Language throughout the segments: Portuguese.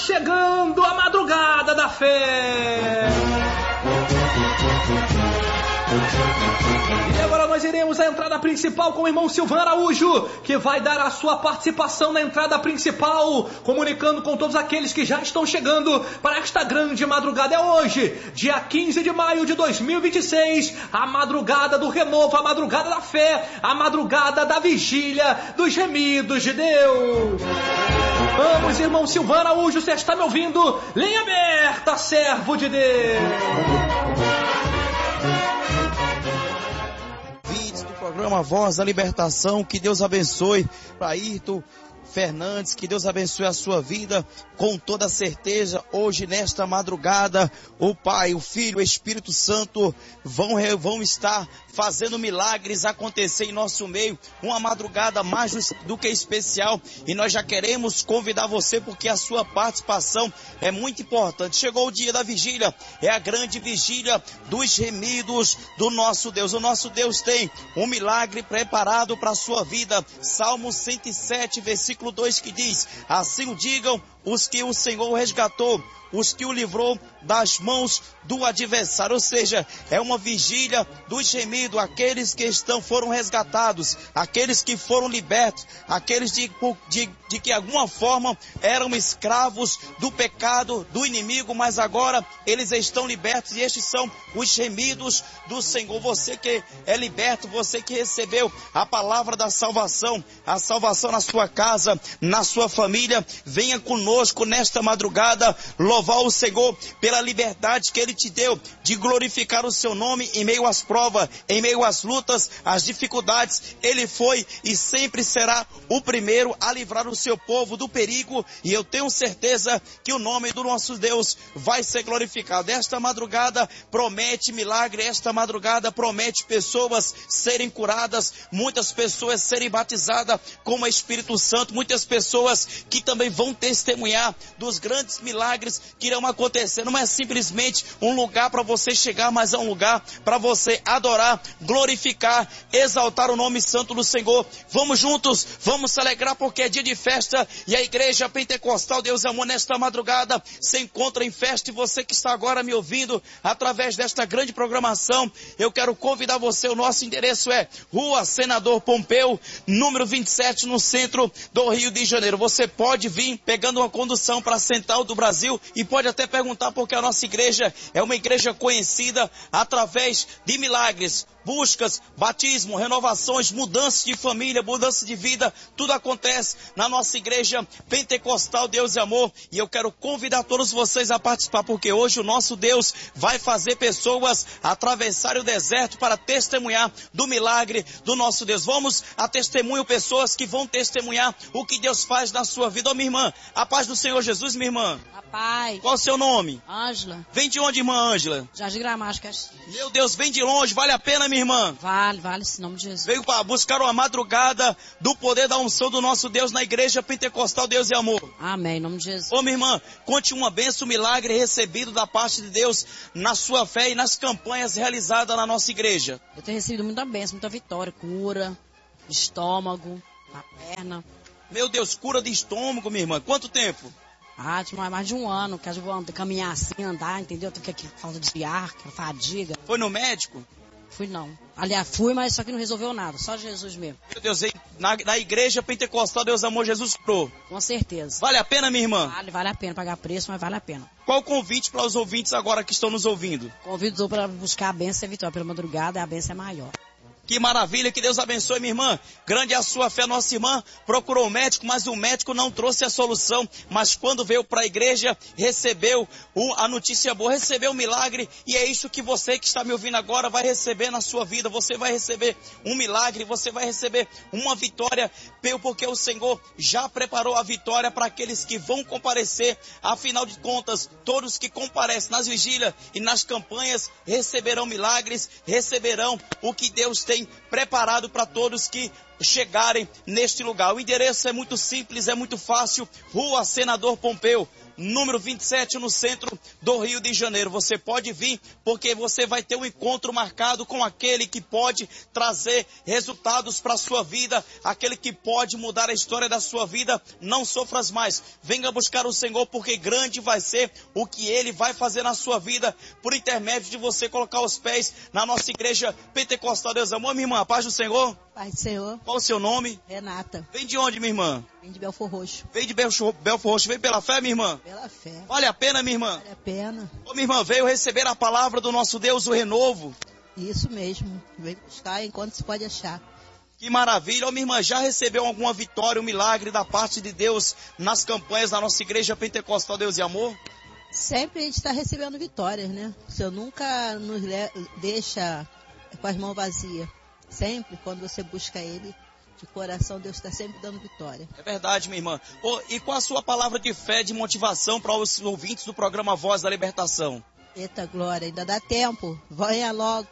Chegando a madrugada da fé. E agora nós iremos à entrada principal com o irmão Silvan Araújo, que vai dar a sua participação na entrada principal, comunicando com todos aqueles que já estão chegando para esta grande madrugada. É hoje, dia 15 de maio de 2026, a madrugada do renovo, a madrugada da fé, a madrugada da vigília dos gemidos de Deus. Vamos, irmão Silvan Araújo, você está me ouvindo? Linha aberta, servo de Deus. Do programa Voz da Libertação, que Deus abençoe para Ayrton Fernandes, que Deus abençoe a sua vida com toda certeza. Hoje, nesta madrugada, o Pai, o Filho, o Espírito Santo vão estar fazendo milagres acontecer em nosso meio, uma madrugada mais do que especial, e nós já queremos convidar você porque a sua participação é muito importante. Chegou o dia da vigília, é a grande vigília dos gemidos do nosso Deus. O nosso Deus tem um milagre preparado para a sua vida. Salmo 107, versículo 2, que diz: assim o digam os que o Senhor resgatou, os que o livrou das mãos do adversário. Ou seja, é uma vigília do gemido, aqueles que foram resgatados, aqueles que foram libertos, aqueles de que alguma forma eram escravos do pecado, do inimigo, mas agora eles estão libertos, e estes são os gemidos do Senhor. Você que é liberto, você que recebeu a palavra da salvação, a salvação na sua casa, na sua família, venha conosco nesta madrugada louvar o Senhor pela liberdade que Ele te deu de glorificar o seu nome em meio às provas, em meio às lutas, às dificuldades. Ele foi e sempre será o primeiro a livrar o seu povo do perigo, e eu tenho certeza que o nome do nosso Deus vai ser glorificado. Esta madrugada promete milagre, esta madrugada promete pessoas serem curadas, muitas pessoas serem batizadas com o Espírito Santo, muitas pessoas que também vão testemunhar dos grandes milagres que irão acontecer. Não é simplesmente um lugar para você chegar, mas é um lugar para você adorar, glorificar, exaltar o nome santo do Senhor. Vamos juntos, vamos se alegrar porque é dia de festa, e a Igreja Pentecostal Deus Amor nesta madrugada se encontra em festa. E você que está agora me ouvindo através desta grande programação, eu quero convidar você. O nosso endereço é Rua Senador Pompeu, número 27, no centro do Rio de Janeiro. Você pode vir pegando uma condução para a Central do Brasil e pode até perguntar, porque a nossa igreja é uma igreja conhecida através de milagres, buscas, batismo, renovações, mudanças de família, mudança de vida. Tudo acontece na nossa Igreja Pentecostal Deus e Amor, e eu quero convidar todos vocês a participar, porque hoje o nosso Deus vai fazer pessoas atravessarem o deserto para testemunhar do milagre do nosso Deus. Vamos a testemunho, pessoas que vão testemunhar o que Deus faz na sua vida. Ô, minha irmã, a paz do Senhor Jesus, minha irmã. Papai. Qual o seu nome? Ângela. Vem de onde, irmã Ângela? Jardim Gramáticas. Meu Deus, vem de longe, vale a pena, minha irmã? Vale, em nome de Jesus. Veio para buscar uma madrugada do poder da unção do nosso Deus na Igreja Pentecostal Deus e Amor. Amém, em nome de Jesus. Ô, minha irmã, conte uma bênção, um milagre recebido da parte de Deus na sua fé e nas campanhas realizadas na nossa igreja. Eu tenho recebido muita bênção, muita vitória, cura, estômago, na perna. Meu Deus, cura de estômago, minha irmã. Quanto tempo? Tinha mais de um ano, que eu vou caminhar assim, andar, entendeu? Tem que falta de ar, que fadiga. Foi no médico? Fui não. Aliás, fui, mas só que não resolveu nada. Só Jesus mesmo. Meu Deus, na Igreja Pentecostal Deus Amor Jesus curou. Com certeza. Vale a pena, minha irmã? Vale a pena pagar preço, mas vale a pena. Qual o convite para os ouvintes agora que estão nos ouvindo? Convido para buscar a bênção e a vitória pela madrugada, e a bênção é maior. Que maravilha, que Deus abençoe, minha irmã. Grande é a sua fé. Nossa irmã procurou o médico, mas o médico não trouxe a solução. Mas quando veio para a igreja, recebeu a notícia boa, recebeu o milagre. E é isso que você que está me ouvindo agora vai receber na sua vida. Você vai receber um milagre, você vai receber uma vitória, porque o Senhor já preparou a vitória para aqueles que vão comparecer. Afinal de contas, todos que comparecem nas vigílias e nas campanhas receberão milagres, receberão o que Deus tem preparado para todos que chegarem neste lugar. O endereço é muito simples, é muito fácil. Rua Senador Pompeu, número 27, no centro do Rio de Janeiro. Você pode vir, porque você vai ter um encontro marcado com aquele que pode trazer resultados para a sua vida, aquele que pode mudar a história da sua vida. Não sofras mais. Venha buscar o Senhor, porque grande vai ser o que Ele vai fazer na sua vida, por intermédio de você colocar os pés na nossa igreja pentecostal. Deus amor, minha irmã, a paz do Senhor. Pai do Senhor. Qual o seu nome? Renata. Vem de onde, minha irmã? Vem de Belfor Roxo. Vem de Belfor Roxo. Vem pela fé, minha irmã? Pela fé. Vale a pena, minha irmã? Vale a pena. Ô, minha irmã, veio receber a palavra do nosso Deus, o renovo. Isso mesmo. Vem buscar enquanto se pode achar. Que maravilha. Ô, minha irmã, já recebeu alguma vitória, um milagre da parte de Deus nas campanhas da nossa igreja pentecostal Deus e Amor? Sempre a gente está recebendo vitórias, né? O Senhor nunca nos deixa com as mãos vazias. Sempre, quando você busca Ele, de coração, Deus está sempre dando vitória. É verdade, minha irmã. E com a sua palavra de fé, de motivação para os ouvintes do programa Voz da Libertação? Eita glória, ainda dá tempo. Venha logo.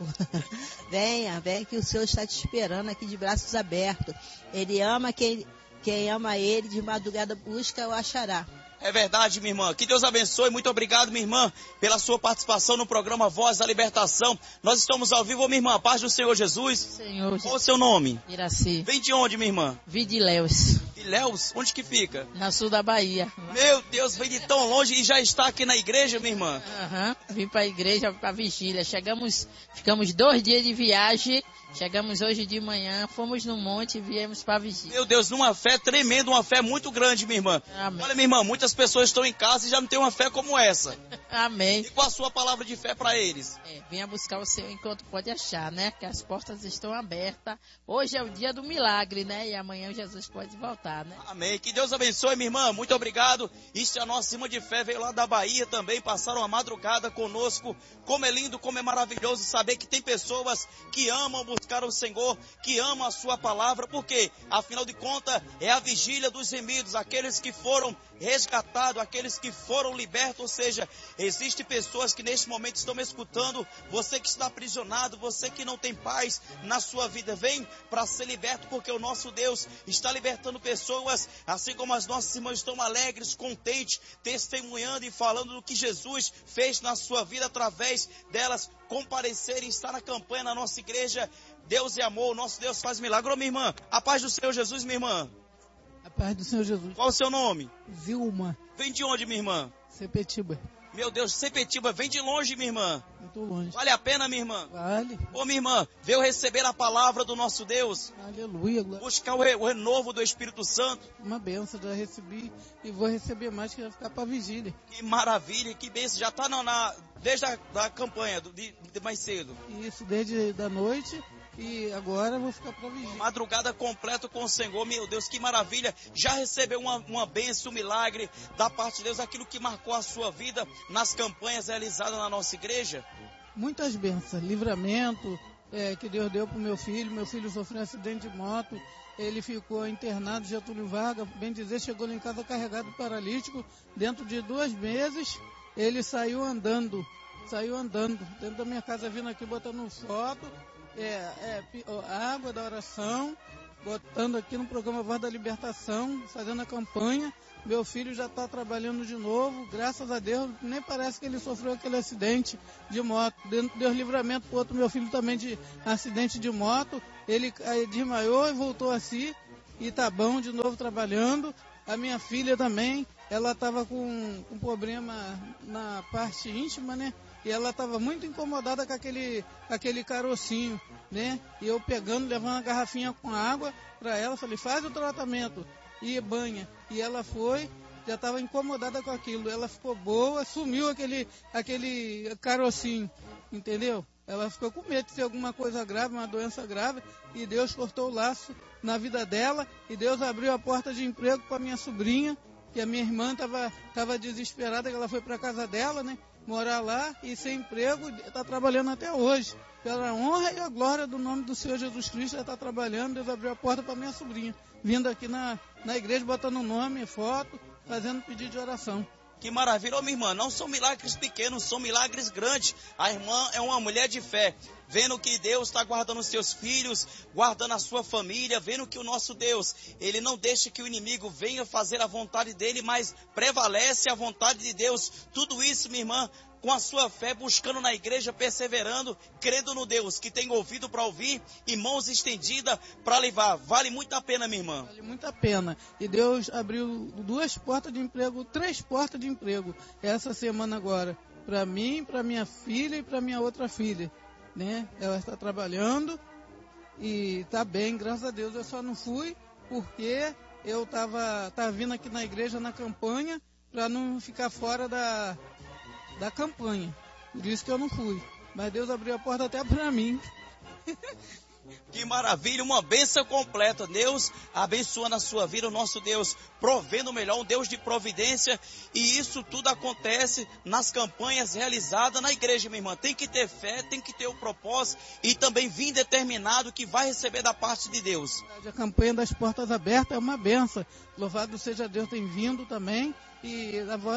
venha que o Senhor está te esperando aqui de braços abertos. Ele ama quem ama Ele, de madrugada busca, o achará. É verdade, minha irmã. Que Deus abençoe. Muito obrigado, minha irmã, pela sua participação no programa Voz da Libertação. Nós estamos ao vivo, minha irmã. A paz do Senhor Jesus. Senhor. Qual o seu nome? Iraci. Vem de onde, minha irmã? Vim de Léus. De Léus? Onde que fica? Na sul da Bahia. Meu Deus, vem de tão longe e já está aqui na igreja, minha irmã. Vim para a igreja, para a vigília. Ficamos 2 dias de viagem. Chegamos hoje de manhã, fomos no monte e viemos para a vigília. Meu Deus, numa fé tremenda, uma fé muito grande, minha irmã. Amém. Olha, minha irmã, muitas pessoas estão em casa e já não têm uma fé como essa. Amém. E qual a sua palavra de fé para eles? Venha buscar o Senhor enquanto pode achar, né? Que as portas estão abertas. Hoje é o dia do milagre, né? E amanhã Jesus pode voltar, né? Amém. Que Deus abençoe, minha irmã. Muito obrigado. Isso é a nossa irmã de fé, veio lá da Bahia também, passaram a madrugada conosco. Como é lindo, como é maravilhoso saber que tem pessoas que amam buscar o Senhor, que amam a sua palavra, porque, afinal de contas, é a vigília dos remidos, aqueles que foram resgatados, aqueles que foram libertos, ou seja, existem pessoas que neste momento estão me escutando, você que está aprisionado, você que não tem paz na sua vida, vem para ser liberto, porque o nosso Deus está libertando pessoas, assim como as nossas irmãs estão alegres, contentes, testemunhando e falando do que Jesus fez na sua vida, através delas comparecerem, estar na campanha na nossa igreja. Deus é amor, o nosso Deus faz milagre. Ô, minha irmã, a paz do Senhor Jesus, minha irmã. A paz do Senhor Jesus. Qual o seu nome? Vilma. Vem de onde, minha irmã? Sepetiba. Meu Deus, Sepetiba, vem de longe, minha irmã. Muito longe. Vale a pena, minha irmã? Vale. Ô, minha irmã, veio receber a palavra do nosso Deus. Aleluia. Buscar o renovo do Espírito Santo. Uma bênção, já recebi e vou receber mais, que vai ficar para vigília. Que maravilha, que bênção. Já está desde a campanha, de mais cedo. Isso, desde da noite. E agora vou ficar para vigília. Madrugada completa com o Senhor, meu Deus, que maravilha. Já recebeu uma bênção, um milagre da parte de Deus, aquilo que marcou a sua vida nas campanhas realizadas na nossa igreja? Muitas bênçãos, livramento que Deus deu para o meu filho. Meu filho sofreu um acidente de moto, ele ficou internado, Getúlio Vargas, bem dizer, chegou lá em casa carregado paralítico. Dentro de 2 meses, ele saiu andando dentro da minha casa, vindo aqui botando foto. Água da oração, botando aqui no programa Voz da Libertação, fazendo a campanha. Meu filho já está trabalhando de novo, graças a Deus, nem parece que ele sofreu aquele acidente de moto. Deus livramento para outro meu filho também de acidente de moto, ele desmaiou e voltou a si, e tá bom, de novo trabalhando. A minha filha também, ela estava com um problema na parte íntima, né? E ela estava muito incomodada com aquele carocinho, né? E eu pegando, levando uma garrafinha com água para ela, falei, faz o tratamento e banha. E ela foi, já estava incomodada com aquilo. Ela ficou boa, sumiu aquele carocinho, entendeu? Ela ficou com medo de ser alguma coisa grave, uma doença grave, e Deus cortou o laço na vida dela, e Deus abriu a porta de emprego para minha sobrinha, que a minha irmã estava desesperada, que ela foi para a casa dela, né? Morar lá e sem emprego, está trabalhando até hoje. Pela honra e a glória do nome do Senhor Jesus Cristo, ela está trabalhando. Deus abriu a porta para minha sobrinha, vindo aqui na igreja, botando nome, foto, fazendo pedido de oração. Que maravilha, ô minha irmã, não são milagres pequenos, são milagres grandes. A irmã é uma mulher de fé, vendo que Deus está guardando os seus filhos, guardando a sua família, vendo que o nosso Deus, Ele não deixa que o inimigo venha fazer a vontade dele, mas prevalece a vontade de Deus. Tudo isso, minha irmã, com a sua fé, buscando na igreja, perseverando, crendo no Deus, que tem ouvido para ouvir e mãos estendidas para levar. Vale muito a pena, minha irmã. Vale muito a pena. E Deus abriu 2 portas de emprego, 3 portas de emprego essa semana agora. Para mim, para minha filha e para minha outra filha. Né? Ela está trabalhando e está bem, graças a Deus. Eu só não fui porque eu estava vindo aqui na igreja na campanha para não ficar fora da campanha. Por isso que eu não fui. Mas Deus abriu a porta até para mim. Que maravilha, uma bênção completa. Deus abençoando a sua vida, o nosso Deus provendo o melhor, um Deus de providência. E isso tudo acontece nas campanhas realizadas na igreja, minha irmã. Tem que ter fé, tem que ter o propósito e também vir determinado que vai receber da parte de Deus. A campanha das portas abertas é uma benção. Louvado seja Deus, tem vindo também. E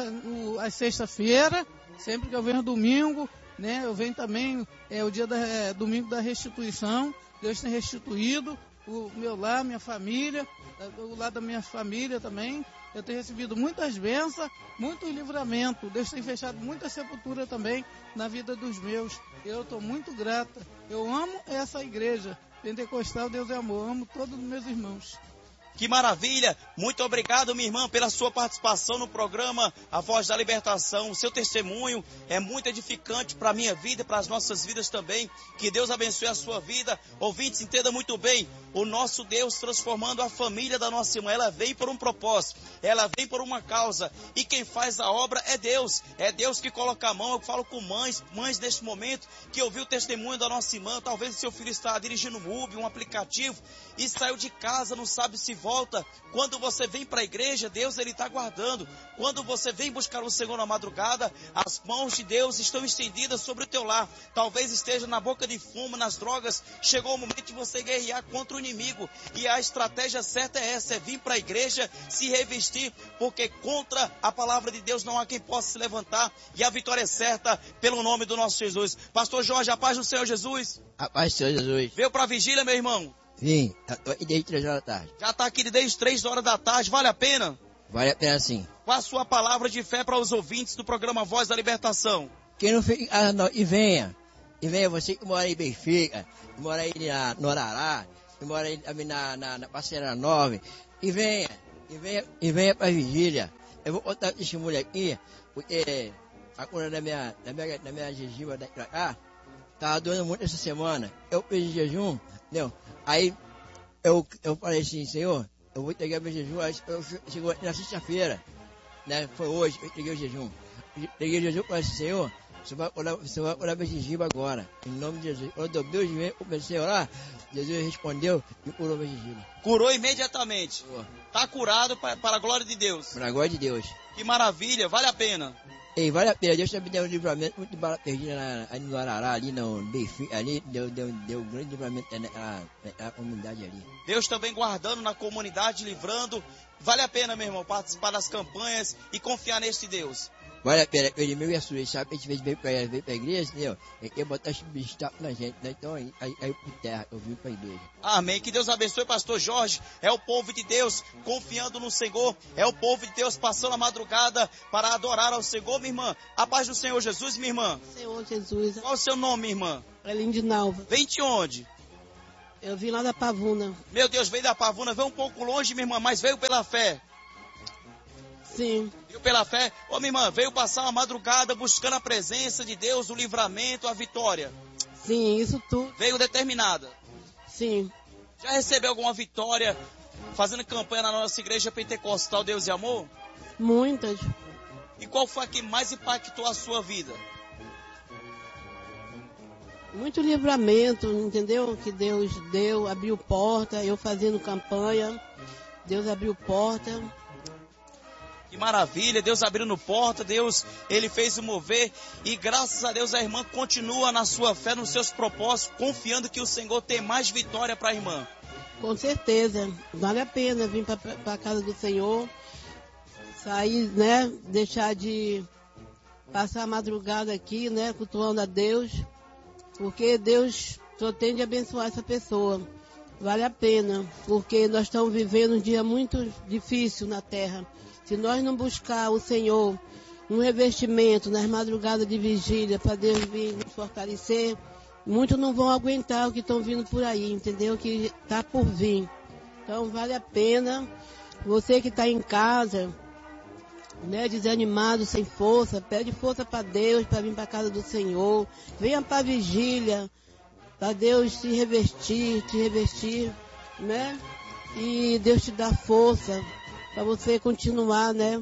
às sexta-feira, sempre que eu venho domingo, né, eu venho também, o dia domingo da restituição. Deus tem restituído o meu lar, minha família, o lar da minha família também. Eu tenho recebido muitas bênçãos, muito livramento. Deus tem fechado muita sepultura também na vida dos meus. Eu estou muito grata. Eu amo essa igreja pentecostal, Deus é amor. Eu amo todos os meus irmãos. Que maravilha! Muito obrigado, minha irmã, pela sua participação no programa A Voz da Libertação. O seu testemunho é muito edificante para a minha vida e para as nossas vidas também. Que Deus abençoe a sua vida. Ouvintes, entenda muito bem, o nosso Deus transformando a família da nossa irmã. Ela vem por um propósito, ela vem por uma causa. E quem faz a obra é Deus. É Deus que coloca a mão. Eu falo com mães neste momento, que ouviu o testemunho da nossa irmã. Talvez o seu filho está dirigindo um Uber, um aplicativo, e saiu de casa, não sabe se volta. Quando você vem para a igreja, Deus ele está guardando. Quando você vem buscar o Senhor na madrugada, as mãos de Deus estão estendidas sobre o teu lar. Talvez esteja na boca de fumo, nas drogas. Chegou o momento de você guerrear contra o inimigo. E a estratégia certa é essa, é vir para a igreja, se revestir, porque contra a palavra de Deus não há quem possa se levantar. E a vitória é certa pelo nome do nosso Jesus. Pastor Jorge, a paz do Senhor Jesus. A paz do Senhor Jesus. Veio para a vigília, meu irmão? Sim, estou aqui desde 3 horas da tarde. Já está aqui desde 3 horas da tarde, vale a pena? Vale a pena sim. Qual a sua palavra de fé para os ouvintes do programa Voz da Libertação? Quem não fica, não, e venha você que mora em Benfica, que mora aí no Arará, que mora aí na Parceira 9, e venha para a vigília. Eu vou contar o testemunho aqui, porque a cura da minha gengiva daqui pra cá, estava doendo muito essa semana. Eu fiz jejum, entendeu? Aí eu falei assim, Senhor, eu vou entregar meu jejum. Aí chegou na sexta-feira, né? Foi hoje que eu entreguei o jejum. Entreguei o jejum e falei assim, Senhor, você vai orar meu gengiva agora, em nome de Jesus. Quando eu dobrei o joelho, comecei a orar, Jesus respondeu e curou meu gengiva. Curou imediatamente. Está curado para a glória de Deus. Para a glória de Deus. Que maravilha, vale a pena. Ei, vale a pena. Deus também deu um livramento muito bala perdida ali no Arará, ali no Benfica, ali deu um grande livramento na comunidade ali. Deus também guardando na comunidade, livrando. Vale a pena, meu irmão, participar das campanhas e confiar neste Deus. Vale a pena, ele meu e a sua, sabe? A gente veio pra igreja, entendeu? Ele quer botar esse obstáculo na gente, né? Então aí por terra, eu vim pra igreja. Amém, que Deus abençoe, pastor Jorge. É o povo de Deus confiando no Senhor. É o povo de Deus passando a madrugada para adorar ao Senhor, minha irmã. A paz do Senhor Jesus, minha irmã. Senhor Jesus. Qual o seu nome, minha irmã? Elindinalva. Vem de onde? Eu vim lá da Pavuna. Meu Deus, veio da Pavuna, veio um pouco longe, minha irmã, mas veio pela fé. Sim. Veio pela fé. Ô, minha irmã, veio passar uma madrugada buscando a presença de Deus, o livramento, a vitória. Sim, isso tudo. Veio determinada. Sim. Já recebeu alguma vitória fazendo campanha na nossa igreja pentecostal Deus e Amor? Muitas. E qual foi a que mais impactou a sua vida? Muito livramento, entendeu? Que Deus deu, abriu porta, eu fazendo campanha, Deus abriu porta. Que maravilha, Deus abrindo porta, Deus, Ele fez o mover e graças a Deus a irmã continua na sua fé, nos seus propósitos, confiando que o Senhor tem mais vitória para a irmã. Com certeza, vale a pena vir para a casa do Senhor, sair, né? Deixar de passar a madrugada aqui, né? Cultuando a Deus, porque Deus só tem de abençoar essa pessoa. Vale a pena, porque nós estamos vivendo um dia muito difícil na terra. Se nós não buscar o Senhor, um revestimento nas madrugadas de vigília, para Deus vir nos fortalecer, muitos não vão aguentar o que estão vindo por aí, entendeu? Que está por vir. Então vale a pena. Você que está em casa, né, desanimado, sem força, pede força para Deus, para vir para a casa do Senhor. Venha para a vigília, para Deus te revestir, né? E Deus te dá força para você continuar, né?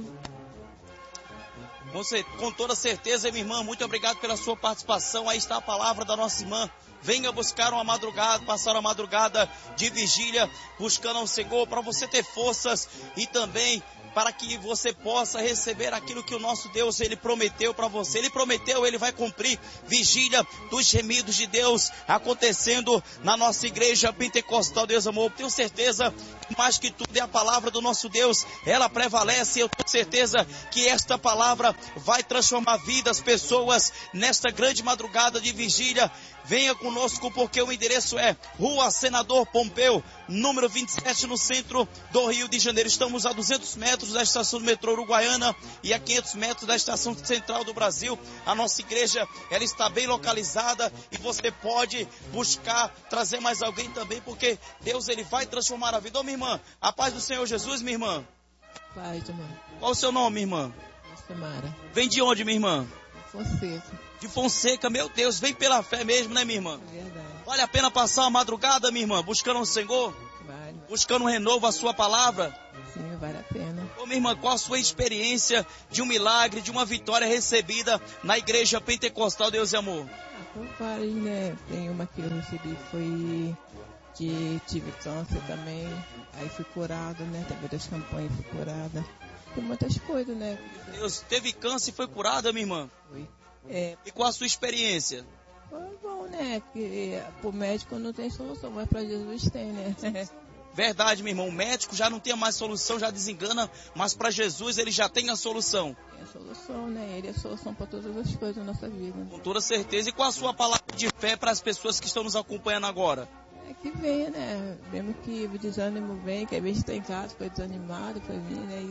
Com toda certeza, minha irmã, muito obrigado pela sua participação. Aí está a palavra da nossa irmã. Venha buscar uma madrugada, passar uma madrugada de vigília, buscando ao Senhor, para você ter forças e também para que você possa receber aquilo que o nosso Deus, Ele prometeu para você. Ele prometeu, Ele vai cumprir. Vigília dos gemidos de Deus acontecendo na nossa igreja pentecostal, Deus amor. Tenho certeza, mais que tudo é a palavra do nosso Deus, ela prevalece. Eu tenho certeza que esta palavra vai transformar vidas, pessoas, nesta grande madrugada de vigília. Venha conosco, porque o endereço é Rua Senador Pompeu, número 27, no centro do Rio de Janeiro. Estamos a 200 metros da estação do metrô Uruguaiana e a 500 metros da estação central do Brasil. A nossa igreja, ela está bem localizada e você pode buscar, trazer mais alguém também, porque Deus, Ele vai transformar a vida. Ô, minha irmã, a paz do Senhor Jesus, minha irmã. Paz, irmã. Qual o seu nome, minha irmã? Samara. Vem de onde, minha irmã? Fonseca. De Fonseca, meu Deus, vem pela fé mesmo, né, minha irmã? Verdade. Vale a pena passar uma madrugada, minha irmã, buscando o Senhor? Vale. Buscando um renovo à sua palavra? Sim, vale a pena. Ô, minha irmã, qual a sua experiência de um milagre, de uma vitória recebida na igreja pentecostal Deus e Amor? Então várias, né? Tem uma que eu recebi, foi que tive câncer também, aí fui curado, né? Através das campanhas fui curada. Tem muitas coisas, né? Deus, teve câncer e foi curada, minha irmã? Foi. E qual a sua experiência? Foi bom, né? Porque pro médico não tem solução, mas pra Jesus tem, né? Verdade, meu irmão. O médico já não tem mais solução, já desengana, mas para Jesus ele já tem a solução. Tem a solução, né? Ele é a solução para todas as coisas da nossa vida. Com toda certeza. E qual a sua palavra de fé para as pessoas que estão nos acompanhando agora? É que venha, né? Mesmo que o desânimo vem, que a gente está em casa, foi desanimado, foi vir, né?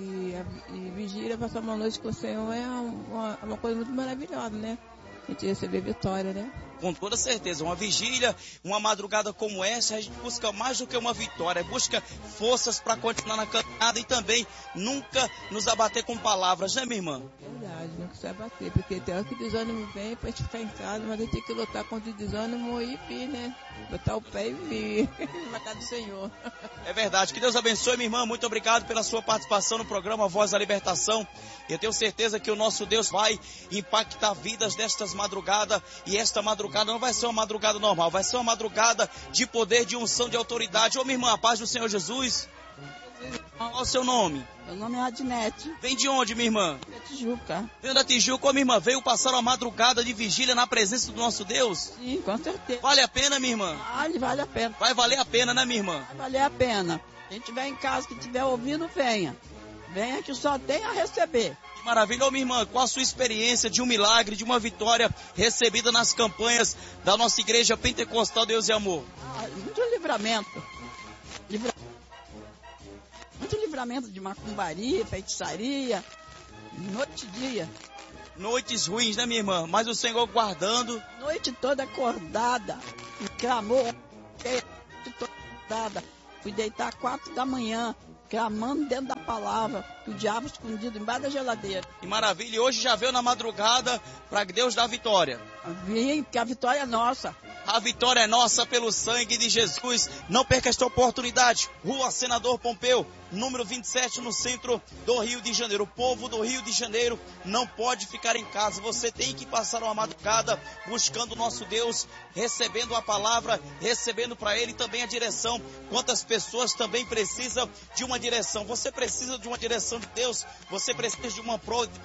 E vigília, passar uma noite com o Senhor é uma coisa muito maravilhosa, né? A gente receber vitória, né? Com toda certeza, uma vigília, uma madrugada como essa, a gente busca mais do que uma vitória, busca forças para continuar na caminhada e também nunca nos abater com palavras, né, minha irmã? Verdade, nunca se abater, porque tem hora que o desânimo vem pra gente ficar em casa, mas a gente tem que lutar contra o desânimo e vir, né? Botar o pé e vir na casa do Senhor. É verdade, que Deus abençoe, minha irmã, muito obrigado pela sua participação no programa Voz da Libertação. Eu tenho certeza que o nosso Deus vai impactar vidas destas madrugadas, e esta madrugada não vai ser uma madrugada normal, vai ser uma madrugada de poder, de unção, de autoridade. Ô, minha irmã, a paz do Senhor Jesus. Qual o seu nome? Meu nome é Adnete. Vem de onde, minha irmã? Da Tijuca. Vem da Tijuca. Ô, minha irmã, veio passar uma madrugada de vigília na presença do nosso Deus? Sim, com certeza. Vale a pena, minha irmã? Vale a pena. Vai valer a pena, né, minha irmã? Vai valer a pena. Quem estiver em casa, que estiver ouvindo, venha. Venha que só tem a receber. Que maravilha. Ô, minha irmã, qual a sua experiência de um milagre, de uma vitória recebida nas campanhas da nossa igreja pentecostal Deus e Amor? Muito livramento. Muito livramento de macumbaria, feitiçaria, noite e dia. Noites ruins, né, minha irmã? Mas o Senhor guardando. Noite toda acordada, e clamou, noite toda acordada. Fui deitar 4 da manhã, clamando dentro da palavra, que o diabo escondido embaixo da geladeira. Que maravilha. E hoje já veio na madrugada para que Deus dê a vitória. Vim, porque a vitória é nossa. A vitória é nossa pelo sangue de Jesus. Não perca esta oportunidade. Rua Senador Pompeu, número 27, no centro do Rio de Janeiro. O povo do Rio de Janeiro não pode ficar em casa. Você tem que passar uma madrugada buscando o nosso Deus, recebendo a palavra, recebendo para Ele também a direção. Quantas pessoas também precisam de uma direção? Você precisa de uma direção de Deus. Você precisa de uma